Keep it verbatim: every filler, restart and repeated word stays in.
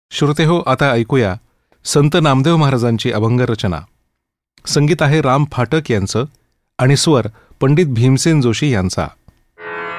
श्रोतेहो, आता ऐकूया संत नामदेव महाराजांची अभंग रचना. संगीत आहे राम फाटक यांचं आणि स्वर पंडित भीमसेन जोशी यांचा.